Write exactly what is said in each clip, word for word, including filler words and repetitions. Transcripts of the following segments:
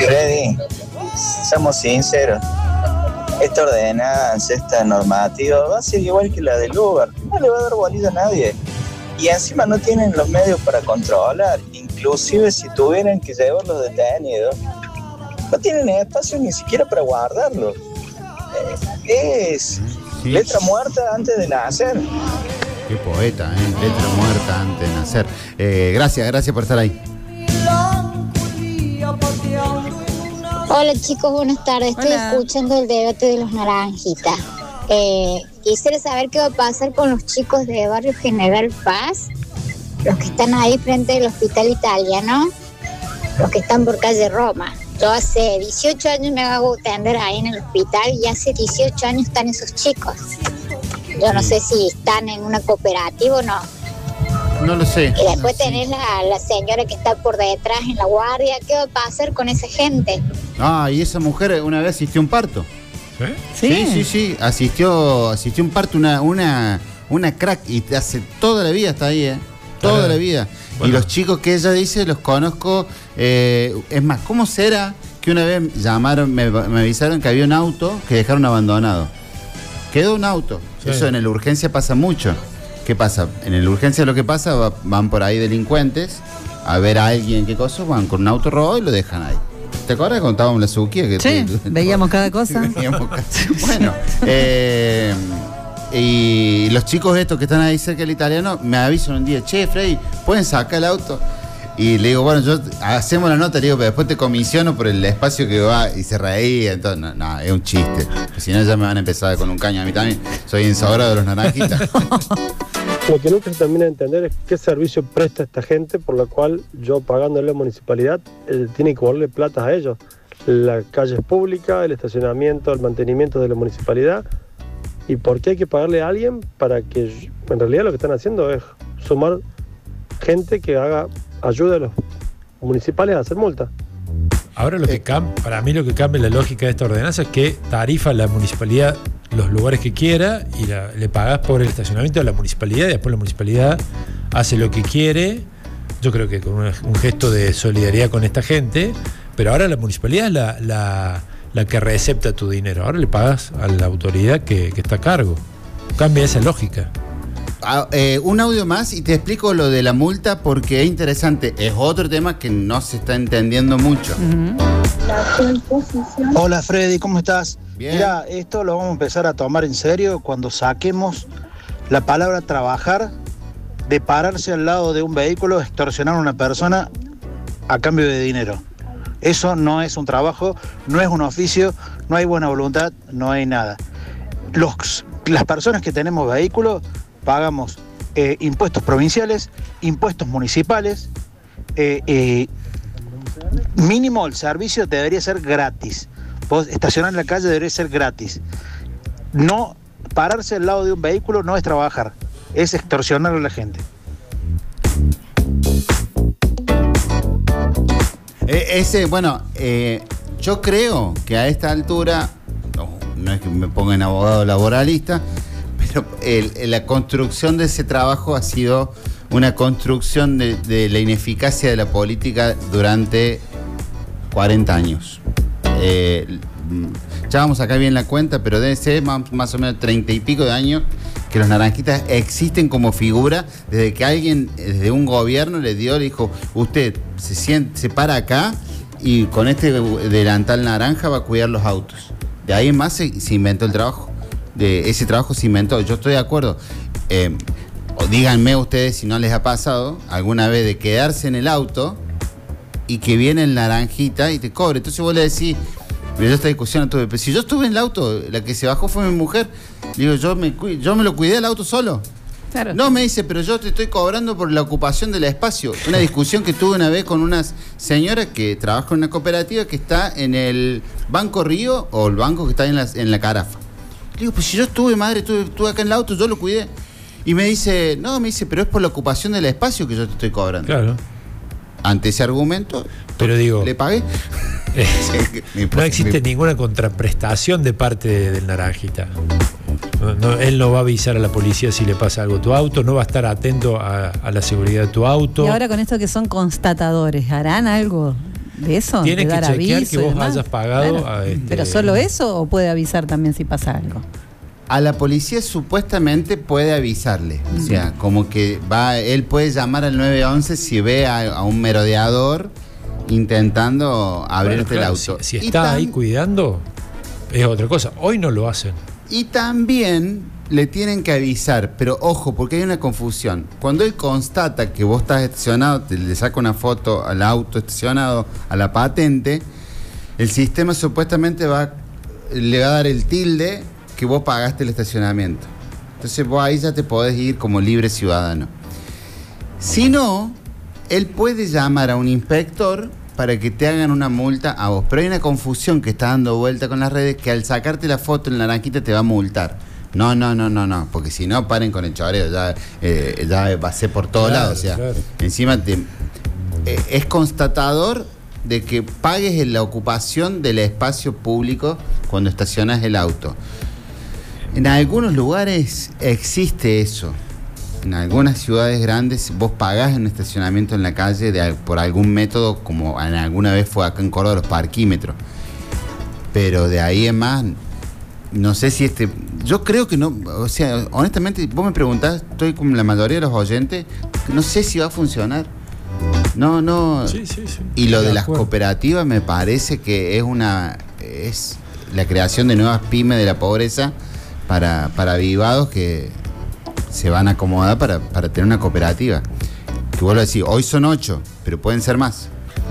Freddy, seamos sinceros. Esta ordenanza, esta normativa va a ser igual que la del Uber. No le va a dar bolilla a nadie. Y encima no tienen los medios para controlar. Inclusive si tuvieran que llevarlos detenidos, no tienen espacio ni siquiera para guardarlos. Eh, es sí. Letra muerta antes de nacer. Qué poeta, ¿eh? Letra muerta antes de nacer. Eh, gracias, gracias por estar ahí. Hola chicos, buenas tardes. Estoy Hola. escuchando el debate de los naranjitas. Eh, quisiera saber qué va a pasar con los chicos de Barrio General Paz, los que están ahí frente al Hospital Italiano, los que están por calle Roma. Yo hace dieciocho años me hago atender ahí en el hospital y hace dieciocho años están esos chicos. Yo no sé si están en una cooperativa o no. No lo sé. Y después no tenés la, la señora que está por detrás en la guardia. ¿Qué va a pasar con esa gente? Ah, y esa mujer una vez asistió a un parto. ¿Sí? Sí, sí, sí. Asistió, asistió a un parto, una, una, una crack. Y hace toda la vida está ahí, ¿eh? Toda ah, la vida. Bueno. Y los chicos que ella dice, los conozco. Eh, es más, ¿cómo será que una vez llamaron, me, me avisaron que había un auto que dejaron abandonado? Quedó un auto. Sí. Eso en la urgencia pasa mucho. ¿Qué pasa? En la urgencia lo que pasa, va, van por ahí delincuentes a ver a alguien, qué cosa, van con un auto robado y lo dejan ahí. ¿Te acuerdas que contábamos la Suquía? Que sí, te, veíamos cada cosa. Veíamos cada... Bueno, eh, y los chicos estos que están ahí cerca del Italiano me avisan un día, che, Freddy, ¿pueden sacar el auto? Y le digo, bueno, yo hacemos la nota, le digo, pero después te comisiono por el espacio que va. Y se reía, entonces, no, no, es un chiste. Si no, ya me van a empezar con un caño. A mí también soy insagrado de los naranjitas. Lo que nunca se termina de entender es qué servicio presta esta gente, por la cual yo, pagándole a la municipalidad, eh, tiene que darle plata a ellos. La calle es pública, el estacionamiento, el mantenimiento de la municipalidad. ¿Y por qué hay que pagarle a alguien para que, en realidad lo que están haciendo es sumar gente que haga ayuda a los municipales a hacer multa? Ahora lo que cambia, para mí lo que cambia la lógica de esta ordenanza es que tarifa la municipalidad los lugares que quiera y la, le pagás por el estacionamiento de la municipalidad y después la municipalidad hace lo que quiere. Yo creo que con una, un gesto de solidaridad con esta gente, pero ahora la municipalidad es la, la, la que recepta tu dinero. Ahora le pagas a la autoridad que, que está a cargo. Cambia esa lógica. Ah, eh, un audio más y te explico lo de la multa porque es interesante. Es otro tema que no se está entendiendo mucho. Uh-huh. Hola Freddy, ¿cómo estás? Bien. Mira, esto lo vamos a empezar a tomar en serio cuando saquemos la palabra trabajar de pararse al lado de un vehículo, extorsionar a una persona a cambio de dinero. Eso no es un trabajo, no es un oficio, no hay buena voluntad, no hay nada. Los, las personas que tenemos vehículos pagamos eh, impuestos provinciales, impuestos municipales, eh, eh, mínimo el servicio debería ser gratis. Vos estacionar en la calle debería ser gratis. No, pararse al lado de un vehículo no es trabajar, es extorsionar a la gente. Eh, ese, bueno, eh, yo creo que a esta altura, no, no es que me ponga en abogado laboralista, pero el, la construcción de ese trabajo ha sido una construcción de, de la ineficacia de la política durante cuarenta años. Eh, ya vamos a sacar bien la cuenta, pero debe ser más, más o menos treinta y pico de años que los naranjitas existen como figura desde que alguien, desde un gobierno le dio, le dijo, usted se, siente, se para acá y con este delantal naranja va a cuidar los autos. De ahí en más se, se inventó el trabajo. De ese trabajo se inventó. Yo estoy de acuerdo. Eh, díganme ustedes si no les ha pasado alguna vez de quedarse en el auto y que viene el naranjita y te cobre. Entonces vos le decís, yo esta discusión tuve, pero si yo estuve en el auto, la que se bajó fue mi mujer. Digo, yo me, yo me lo cuidé el auto solo. Claro. No, me dice, pero yo te estoy cobrando por la ocupación del espacio. Una discusión que tuve una vez con una señora que trabaja en una cooperativa que está en el Banco Río o el banco que está en la, en la Carafa. Digo, pues si yo estuve, madre, estuve, estuve acá en el auto, yo lo cuidé. Y me dice, no, me dice, pero es por la ocupación del espacio que yo te estoy cobrando. Claro. Ante ese argumento, pero digo, le pagué. Eh, no existe ninguna contraprestación de parte de, del naranjita. No, no, él no va a avisar a la policía si le pasa algo a tu auto, no va a estar atento a, a la seguridad de tu auto. Y ahora con esto que son constatadores, ¿harán algo de eso? Tiene de que dar chequear aviso que y vos demás. hayas pagado Claro. a este- ¿Pero solo eso o puede avisar también si pasa algo? A la policía supuestamente puede avisarle. O sea, como que va, él puede llamar al nueve once si ve a, a un merodeador intentando abrirte Bueno, claro, el auto. Si, si Y está tam- ahí cuidando, es otra cosa. Hoy no lo hacen. Y también le tienen que avisar, pero ojo, porque hay una confusión. Cuando él constata que vos estás estacionado, te le saca una foto al auto estacionado, a la patente, el sistema supuestamente va, le va a dar el tilde que vos pagaste el estacionamiento. Entonces vos ahí ya te podés ir como libre ciudadano. Si no, él puede llamar a un inspector para que te hagan una multa a vos. Pero hay una confusión que está dando vuelta con las redes, que al sacarte la foto en la naranjita te va a multar. No, no, no, no, no, porque si no, paren con el choreo, ya, eh, ya va a ser por todos Claro, lados. O sea, claro. encima te, eh, es constatador de que pagues en la ocupación del espacio público cuando estacionas el auto. En algunos lugares existe eso. En algunas ciudades grandes vos pagás un estacionamiento en la calle de, por algún método, como en alguna vez fue acá en Córdoba los parquímetros. Pero de ahí en más, no sé si este... Yo creo que no, o sea, honestamente, vos me preguntás, estoy como la mayoría de los oyentes, no sé si va a funcionar. No, no. Sí, sí, sí. Y lo de las acuerdo. cooperativas me parece que es una... es la creación de nuevas pymes de la pobreza para, para avivados que se van a acomodar para, para tener una cooperativa. Que vuelvo a decir, hoy son ocho, pero pueden ser más.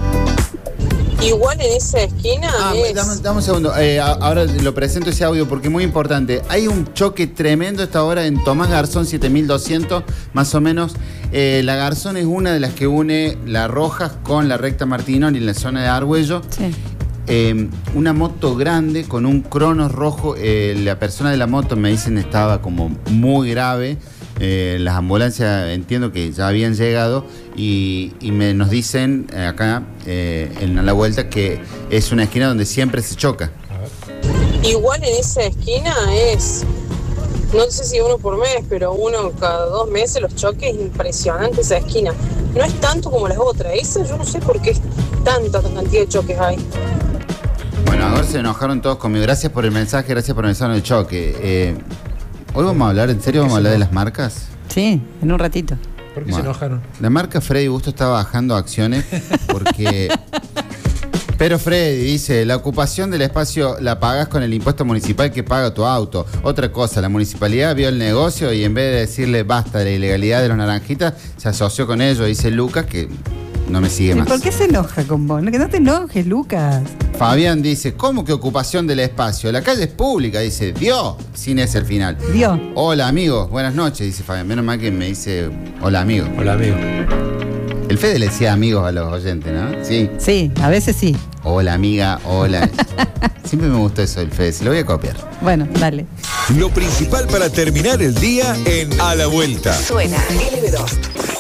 Igual en esa esquina Ah, es... dame, dame un segundo. Eh, a- ahora lo presento ese audio porque es muy importante. Hay un choque tremendo esta hora en Tomás Garzón siete mil doscientos, más o menos. Eh, la Garzón es una de las que une La Rojas con la recta Martinoli en la zona de Argüello. Sí. Eh, una moto grande con un cronos rojo. Eh, la persona de la moto me dicen estaba como muy grave. Eh, las ambulancias entiendo que ya habían llegado y, y me, nos dicen eh, acá eh, en la vuelta que es una esquina donde siempre se choca. Igual en esa esquina es... No sé si uno por mes, pero uno cada dos meses los choques, impresionante esa esquina. No es tanto como las otras. Esa yo no sé por qué es tanta cantidad de choques hay. Bueno, ahora se enojaron todos conmigo. Gracias por el mensaje, gracias por el mensaje del choque. Eh, Hoy vamos a hablar, ¿en serio vamos a hablar de las marcas? Sí, en un ratito. ¿Por qué Bueno, se enojaron? La marca Freddy Gusto está bajando acciones porque... Pero Freddy dice, la ocupación del espacio la pagas con el impuesto municipal que paga tu auto. Otra cosa, la municipalidad vio el negocio y en vez de decirle basta de la ilegalidad de los naranjitas, se asoció con ellos, dice Lucas, que no me sigue ¿Y más. por qué se enoja con vos? Que no te enojes, Lucas. Fabián dice, ¿cómo que ocupación del espacio? La calle es pública, dice, dio, sin ese el final. Dio. Hola amigos, buenas noches, dice Fabián. Menos mal que me dice hola amigo. Hola, amigo. El Fede le decía amigos a los oyentes, ¿no? Sí. Sí, a veces sí. Hola amiga, hola. Siempre me gustó eso del Fede, se lo voy a copiar. Bueno, dale. Lo principal para terminar el día en A la Vuelta. Suena L B dos.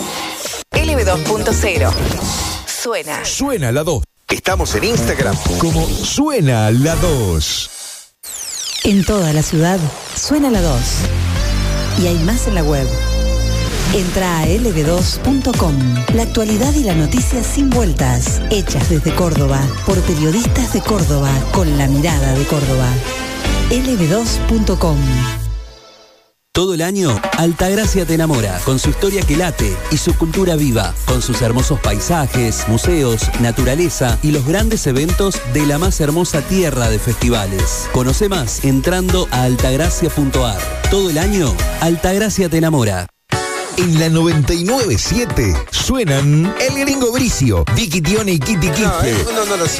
L B dos punto cero. Suena. Suena la dos. Estamos en Instagram como Suena la dos. En toda la ciudad suena la dos. Y hay más en la web. Entra a L B dos punto com. La actualidad y la noticia sin vueltas. Hechas desde Córdoba por periodistas de Córdoba con la mirada de Córdoba. L B dos punto com. Todo el año, Altagracia te enamora, con su historia que late y su cultura viva, con sus hermosos paisajes, museos, naturaleza y los grandes eventos de la más hermosa tierra de festivales. Conoce más entrando a altagracia punto ar. Todo el año, Altagracia te enamora. En la noventa y nueve punto siete suenan El Gringo Bricio, Vicky Tione y Kitty Quispe. No, no, no lo sé.